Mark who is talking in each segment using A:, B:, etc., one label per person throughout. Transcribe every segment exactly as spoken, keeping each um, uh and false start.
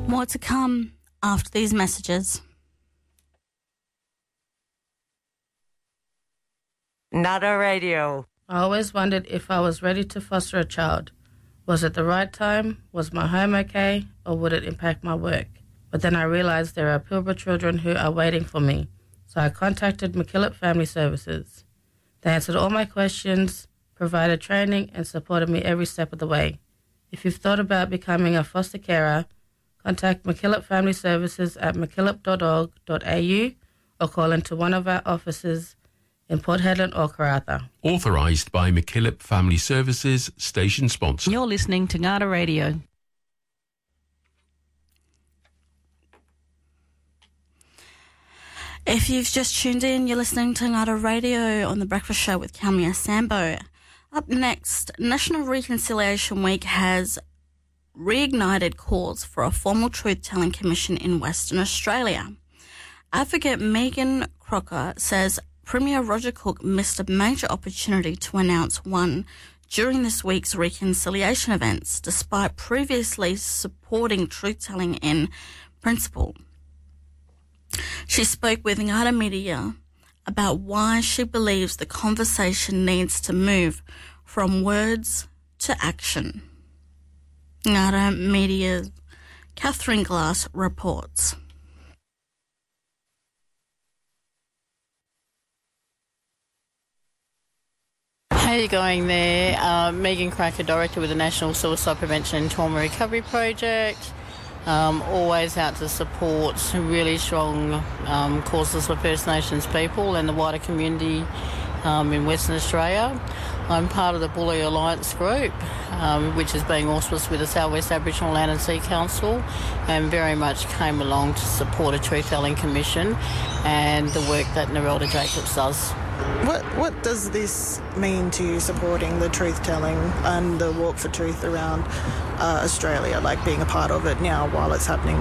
A: More to come after these messages.
B: Nada Radio.
C: I always wondered if I was ready to foster a child. Was it the right time? Was my home okay? Or would it impact my work? But then I realised there are Pilbara children who are waiting for me. So I contacted MacKillop Family Services. They answered all my questions, provided training and supported me every step of the way. If you've thought about becoming a foster carer, contact MacKillop Family Services at mackillop dot org dot a u or call into one of our offices in Port Hedland or Karratha.
D: Authorised by MacKillop Family Services, station sponsor.
E: You're listening to Ngata Radio.
A: If you've just tuned in, you're listening to Ngata Radio on The Breakfast Show with Kamia Sambo. Up next, National Reconciliation Week has reignited calls for a formal truth-telling commission in Western Australia. Advocate Megan Crocker says Premier Roger Cook missed a major opportunity to announce one during this week's reconciliation events, despite previously supporting truth-telling in principle. She spoke with Ngata Media about why she believes the conversation needs to move from words to action. Ngata Media's Catherine Glass reports.
F: How are you going there? Uh, Megan Crocker, Director with the National Suicide Prevention and Trauma Recovery Project. Um, always out to support really strong um, causes for First Nations people and the wider community um, in Western Australia. I'm part of the Bully Alliance group, um, which is being auspiced with the South West Aboriginal Land and Sea Council, and very much came along to support a Truth-Telling Commission and the work that Narelda Jacobs does.
G: What what does this mean to you, supporting the truth-telling and the Walk for Truth around uh, Australia, like being a part of it now while it's happening?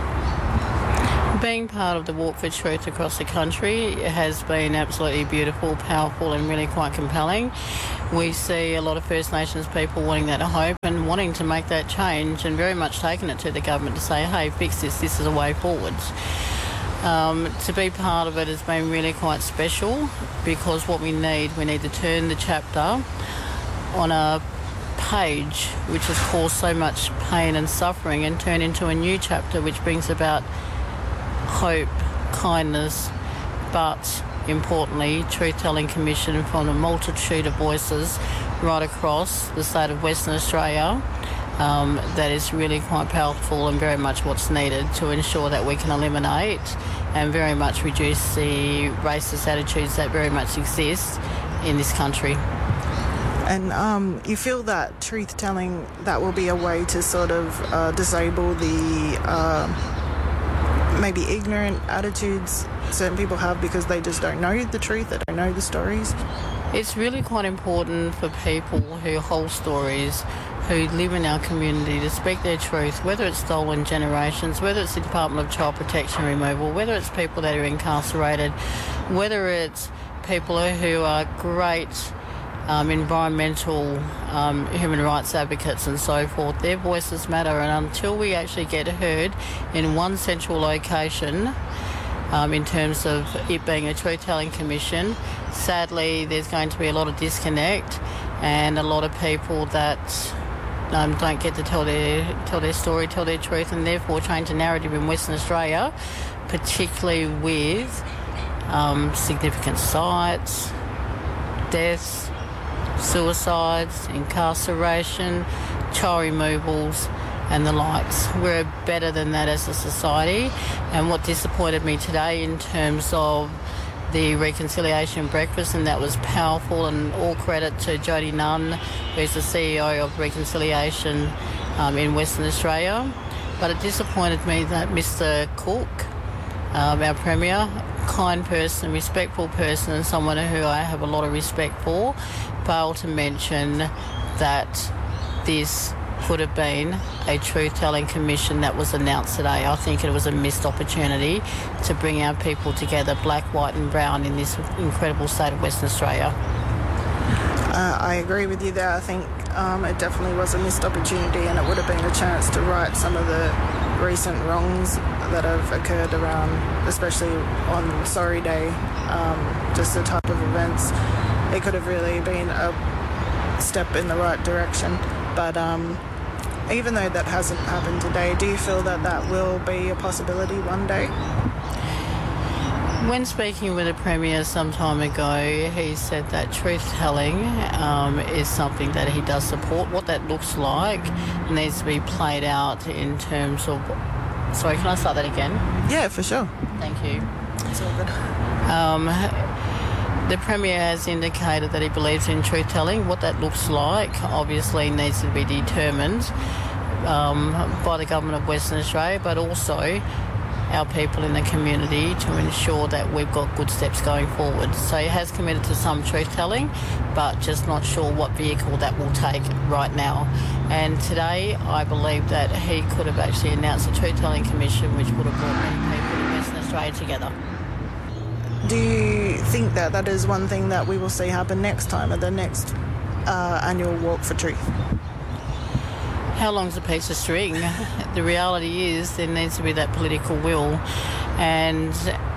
F: Being part of the Walk for Truth across the country has been absolutely beautiful, powerful and really quite compelling. We see a lot of First Nations people wanting that hope and wanting to make that change, and very much taking it to the government to say, hey, fix this, this is a way forwards. Um, to be part of it has been really quite special, because what we need, we need to turn the chapter on a page which has caused so much pain and suffering and turn into a new chapter which brings about hope, kindness, but importantly, Truth-Telling Commission from a multitude of voices right across the state of Western Australia. Um, that is really quite powerful and very much what's needed to ensure that we can eliminate and very much reduce the racist attitudes that very much exist in this country.
G: And um, you feel that truth-telling, that will be a way to sort of uh, disable the uh, maybe ignorant attitudes certain people have because they just don't know the truth, they don't know the stories?
F: It's really quite important for people who hold stories, who live in our community, to speak their truth, whether it's stolen generations, whether it's the Department of Child Protection removal, whether it's people that are incarcerated, whether it's people who are great um, environmental um, human rights advocates and so forth. Their voices matter, and until we actually get heard in one central location, um, in terms of it being a Truth-Telling Commission, sadly there's going to be a lot of disconnect and a lot of people that Um, don't get to tell their tell their story, tell their truth, and therefore change the narrative in Western Australia, particularly with um, significant sites, deaths, suicides, incarceration, child removals and the likes. We're better than that as a society, and what disappointed me today in terms of the reconciliation breakfast, and that was powerful, and all credit to Jodie Nunn, who's the C E O of Reconciliation um, in Western Australia. But it disappointed me that Mister Cook, um, our Premier, kind person, respectful person, and someone who I have a lot of respect for, failed to mention that this could have been a Truth-Telling Commission that was announced today. I think it was a missed opportunity to bring our people together, black, white and brown, in this incredible state of Western Australia.
G: Uh, I agree with you there. I think um, it definitely was a missed opportunity, and it would have been a chance to right some of the recent wrongs that have occurred around, especially on Sorry Day, um, just the type of events. It could have really been a step in the right direction. But um, even though that hasn't happened today, do you feel that that will be a possibility one day?
F: When speaking with the Premier some time ago, he said that truth-telling um, is something that he does support. What that looks like needs to be played out in terms of... Sorry, can I start that again?
G: Yeah, for sure.
F: Thank you.
G: It's all good.
F: Um, the Premier has indicated that he believes in truth-telling. What that looks like obviously needs to be determined um, by the Government of Western Australia, but also our people in the community to ensure that we've got good steps going forward. So he has committed to some truth-telling, but just not sure what vehicle that will take right now. And today, I believe that he could have actually announced a truth-telling commission which would have brought many people in Western Australia together.
G: Do you think that that is one thing that we will see happen next time at the next uh, annual Walk for Truth?
F: How long's a piece of string? The reality is there needs to be that political will, and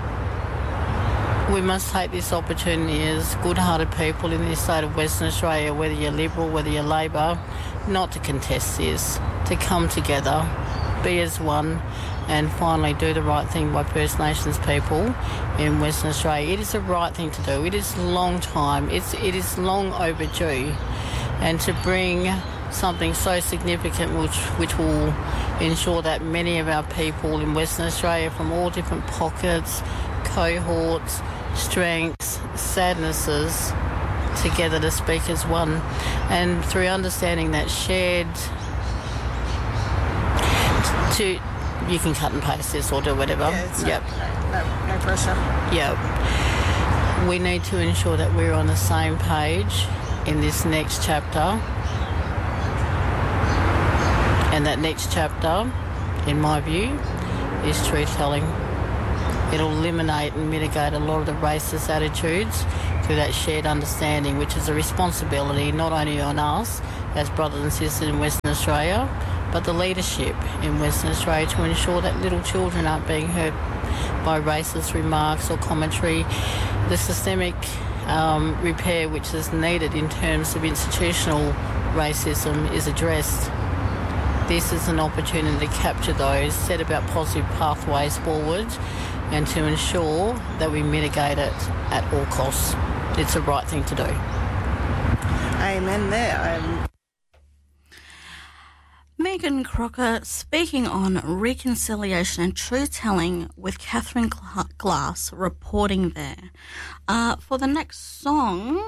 F: we must take this opportunity as good-hearted people in the state of Western Australia, whether you're Liberal, whether you're Labor, not to contest this, to come together, be as one, and finally do the right thing by First Nations people in Western Australia. It is the right thing to do. It is long time. It's, it is long overdue. And to bring something so significant which, which will ensure that many of our people in Western Australia from all different pockets, cohorts, strengths, sadnesses, together to speak as one. And through understanding that shared... to you can cut and paste this or do whatever.
G: Yeah, it's
F: yep.
G: no, no, no pressure.
F: Yep. We need to ensure that we're on the same page in this next chapter. And that next chapter, in my view, is truth-telling. It'll eliminate and mitigate a lot of the racist attitudes through that shared understanding, which is a responsibility not only on us as brothers and sisters in Western Australia, but the leadership in Western Australia to ensure that little children aren't being hurt by racist remarks or commentary. The systemic um, repair which is needed in terms of institutional racism is addressed. This is an opportunity to capture those, set about positive pathways forward, and to ensure that we mitigate it at all costs. It's the right thing to do.
G: Amen there. I'm
A: Megan Crocker speaking on reconciliation and truth-telling with Catherine Glass reporting there. Uh, for the next song,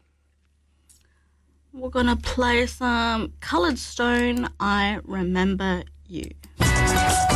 A: we're going to play some Coloured Stone, I Remember You.